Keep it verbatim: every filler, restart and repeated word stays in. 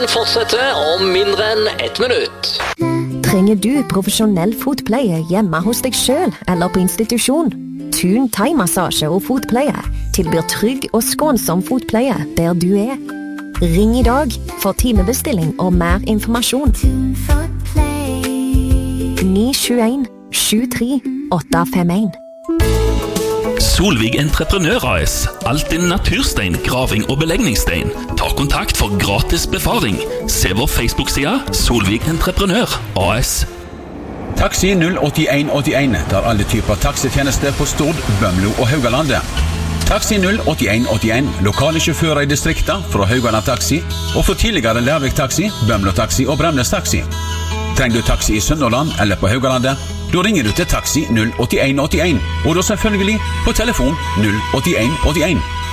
Fortsetter om mindre enn ett minutt. Trenger du profesjonell fotpleie hjemme hos deg selv eller på institusjon? Thun thai-massasje og fotpleie tilbyr trygg og skånsom fotpleie der du er. Ring i dag for timebestilling og mer informasjon. ni sju en sju tre åtte fem en. Solvig Entreprenør A S. Alt innen naturstein, graving og belegningsstein. Ta kontakt for gratis befaring. Se vår Facebook-side Solvig Entreprenør A S. Taxi null åtte en åtte en tar alle typer taxitjenester på Stord, Bømlo og Haugalandet. Taxi null åtte en åtte en, lokale sjåfører i distrikta fra Haugaland Taxi og fra tidligere Lærvik Taxi, Bømlo Taxi og Bremnes Taxi. Trenger du taxi i Sunnhordland eller på Haugalandet, da ringer du til Taxi null åtte en åtte en, og da selvfølgelig på telefon null åtte en åtte en.